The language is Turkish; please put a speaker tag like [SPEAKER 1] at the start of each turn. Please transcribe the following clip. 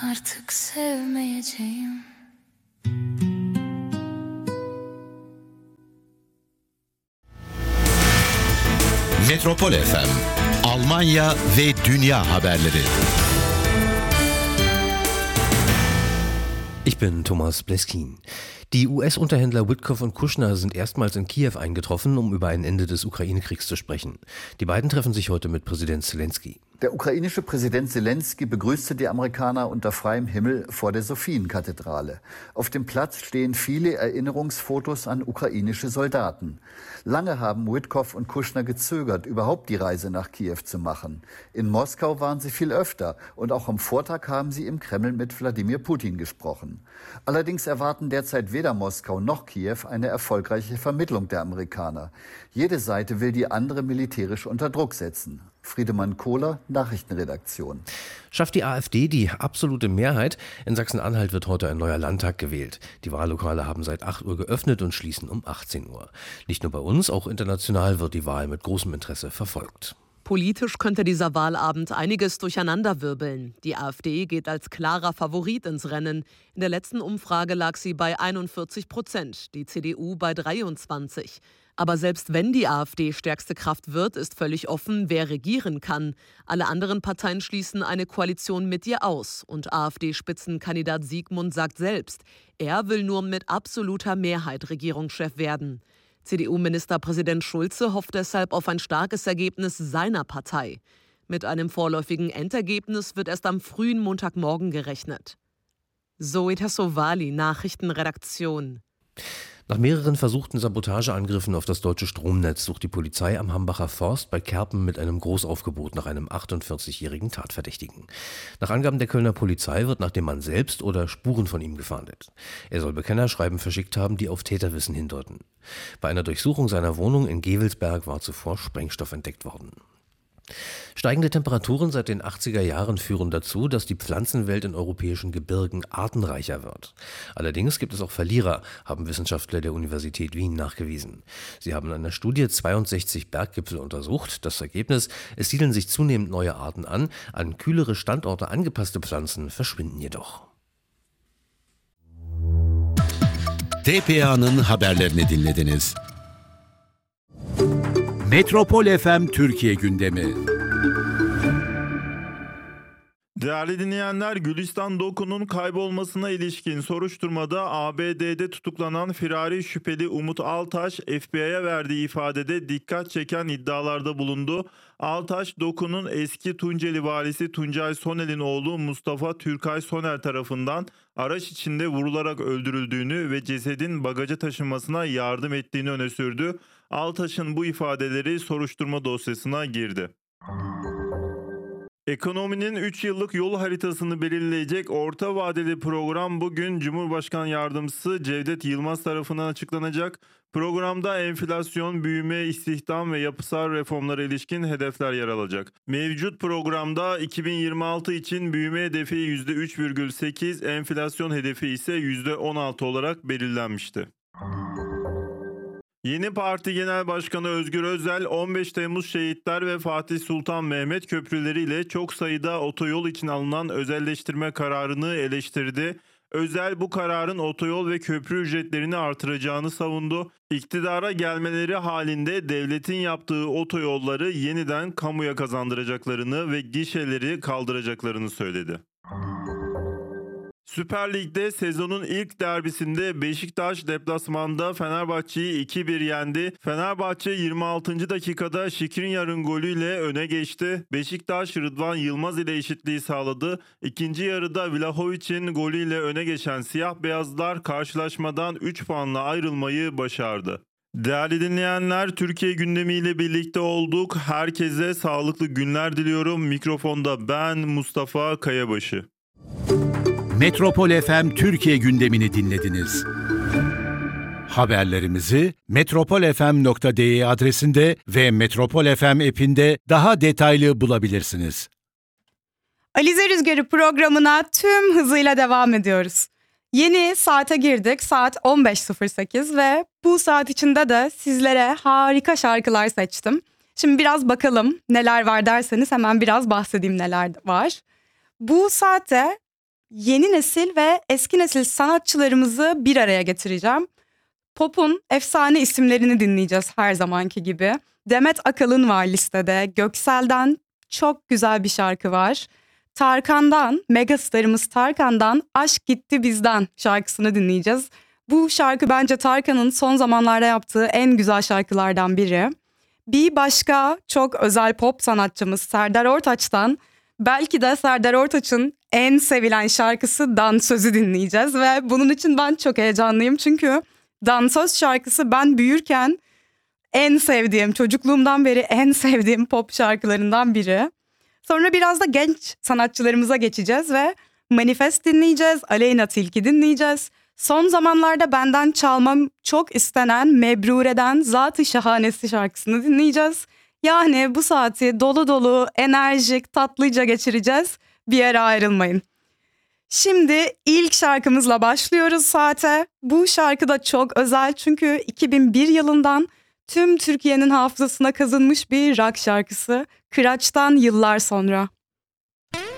[SPEAKER 1] artık sevmeyeceğim.
[SPEAKER 2] Metropol FM, Almanya ve dünya haberleri.
[SPEAKER 3] Ich bin Thomas Bleskin. Die US-Unterhändler Witkoff und Kushner sind erstmals in Kiew eingetroffen, um über ein Ende des Ukraine-Kriegs zu sprechen. Die beiden treffen sich heute mit Präsident Zelensky.
[SPEAKER 4] Der ukrainische Präsident Zelensky begrüßte die Amerikaner unter freiem Himmel vor der Sophienkathedrale. Auf dem Platz stehen viele Erinnerungsfotos an ukrainische Soldaten. Lange haben Witkoff und Kushner gezögert, überhaupt die Reise nach Kiew zu machen. In Moskau waren sie viel öfter und auch am Vortag haben sie im Kreml mit Wladimir Putin gesprochen. Allerdings erwarten derzeit weder Moskau noch Kiew eine erfolgreiche Vermittlung der Amerikaner. Jede Seite will die andere militärisch unter Druck setzen. Friedemann Kohler, Nachrichtenredaktion.
[SPEAKER 3] Schafft die AfD die absolute Mehrheit? In Sachsen-Anhalt wird heute ein neuer Landtag gewählt. Die Wahllokale haben seit 8 Uhr geöffnet und schließen um 18 Uhr. Nicht nur bei uns, auch international wird die Wahl mit großem Interesse verfolgt.
[SPEAKER 5] Politisch könnte dieser Wahlabend einiges durcheinanderwirbeln. Die AfD geht als klarer Favorit ins Rennen. In der letzten Umfrage lag sie bei 41%, die CDU bei 23%. Aber selbst wenn die AfD stärkste Kraft wird, ist völlig offen, wer regieren kann. Alle anderen Parteien schließen eine Koalition mit ihr aus. Und AfD-Spitzenkandidat Siegmund sagt selbst, er will nur mit absoluter Mehrheit Regierungschef werden. CDU-Ministerpräsident Schulze hofft deshalb auf ein starkes Ergebnis seiner Partei. Mit einem vorläufigen Endergebnis wird erst am frühen Montagmorgen gerechnet. Zoe Tassovali, Nachrichtenredaktion.
[SPEAKER 3] Nach mehreren versuchten Sabotageangriffen auf das deutsche Stromnetz sucht die Polizei am Hambacher Forst bei Kerpen mit einem Großaufgebot nach einem 48-jährigen Tatverdächtigen. Nach Angaben der Kölner Polizei wird nach dem Mann selbst oder Spuren von ihm gefahndet. Er soll Bekennerschreiben verschickt haben, die auf Täterwissen hindeuten. Bei einer Durchsuchung seiner Wohnung in Gevelsberg war zuvor Sprengstoff entdeckt worden. Steigende Temperaturen seit den 80er Jahren führen dazu, dass die Pflanzenwelt in europäischen Gebirgen artenreicher wird. Allerdings gibt es auch Verlierer, haben Wissenschaftler der Universität Wien nachgewiesen. Sie haben in einer Studie 62 Berggipfel untersucht. Das Ergebnis: Es siedeln sich zunehmend neue Arten an kühlere Standorte angepasste Pflanzen verschwinden jedoch.
[SPEAKER 2] TPA'nın haberlerini dinlediniz. Metropol FM Türkiye gündemi.
[SPEAKER 6] Değerli dinleyenler, Gülistan Doku'nun kaybolmasına ilişkin soruşturmada ABD'de tutuklanan firari şüpheli Umut Altaş, FBI'ye verdiği ifadede dikkat çeken iddialarda bulundu. Altaş, Doku'nun eski Tunceli valisi Tuncay Soner'in oğlu Mustafa Türkay Soner tarafından araç içinde vurularak öldürüldüğünü ve cesedin bagaja taşınmasına yardım ettiğini öne sürdü. Altaş'ın bu ifadeleri soruşturma dosyasına girdi. Ekonominin 3 yıllık yol haritasını belirleyecek orta vadeli program bugün Cumhurbaşkanı Yardımcısı Cevdet Yılmaz tarafından açıklanacak. Programda enflasyon, büyüme, istihdam ve yapısal reformlara ilişkin hedefler yer alacak. Mevcut programda 2026 için büyüme hedefi %3,8, enflasyon hedefi ise %16 olarak belirlenmişti. Yeni Parti Genel Başkanı Özgür Özel, 15 Temmuz Şehitler ve Fatih Sultan Mehmet köprüleriyle çok sayıda otoyol için alınan özelleştirme kararını eleştirdi. Özel bu kararın otoyol ve köprü ücretlerini artıracağını savundu. İktidara gelmeleri halinde devletin yaptığı otoyolları yeniden kamuya kazandıracaklarını ve gişeleri kaldıracaklarını söyledi. Süper Lig'de sezonun ilk derbisinde Beşiktaş deplasmanda Fenerbahçe'yi 2-1 yendi. Fenerbahçe 26. dakikada Skriniar'ın golüyle öne geçti. Beşiktaş Rıdvan Yılmaz ile eşitliği sağladı. İkinci yarıda Vlahovic'in golüyle öne geçen siyah beyazlar karşılaşmadan 3 puanla ayrılmayı başardı. Değerli dinleyenler, Türkiye gündemiyle birlikte olduk. Herkese sağlıklı günler diliyorum. Mikrofonda ben Mustafa Kayabaşı.
[SPEAKER 2] Metropol FM Türkiye gündemini dinlediniz. Haberlerimizi metropolfm.de adresinde ve Metropol FM app'inde daha detaylı bulabilirsiniz.
[SPEAKER 7] Alize Rüzgarı programına tüm hızıyla devam ediyoruz. Yeni saate girdik, saat 15.08 ve bu saat içinde de sizlere harika şarkılar seçtim. Şimdi biraz bakalım neler var derseniz hemen biraz bahsedeyim neler var. Bu saatte yeni nesil ve eski nesil sanatçılarımızı bir araya getireceğim. Pop'un efsane isimlerini dinleyeceğiz her zamanki gibi. Demet Akalın var listede. Göksel'den çok güzel bir şarkı var. Tarkan'dan, megastarımız Tarkan'dan Aşk Gitti Bizden şarkısını dinleyeceğiz. Bu şarkı bence Tarkan'ın son zamanlarda yaptığı en güzel şarkılardan biri. Bir başka çok özel pop sanatçımız Serdar Ortaç'tan belki de Serdar Ortaç'ın en sevilen şarkısı Dansöz'ü dinleyeceğiz. Ve bunun için ben çok heyecanlıyım çünkü Dansöz şarkısı ben büyürken en sevdiğim, çocukluğumdan beri en sevdiğim pop şarkılarından biri. Sonra biraz da genç sanatçılarımıza geçeceğiz ve Manifest dinleyeceğiz, Aleyna Tilki dinleyeceğiz. Son zamanlarda benden çalmam çok istenen Mebrure'den Zat-ı Şahanesi şarkısını dinleyeceğiz. Yani bu saati dolu dolu, enerjik, tatlıca geçireceğiz. Bir yere ayrılmayın. Şimdi ilk şarkımızla başlıyoruz saate. Bu şarkı da çok özel çünkü 2001 yılından tüm Türkiye'nin hafızasına kazınmış bir rock şarkısı. Kıraç'tan Yıllar Sonra.